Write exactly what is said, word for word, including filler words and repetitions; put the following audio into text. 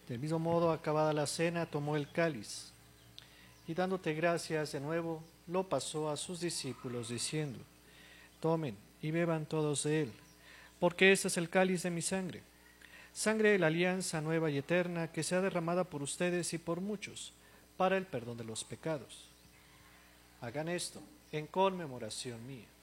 Del mismo modo, acabada la cena, tomó el cáliz y dándote gracias de nuevo, lo pasó a sus discípulos diciendo: tomen y beban todos de él, porque este es el cáliz de mi sangre, sangre de la alianza nueva y eterna que sea derramada por ustedes y por muchos para el perdón de los pecados. Hagan esto en conmemoración mía.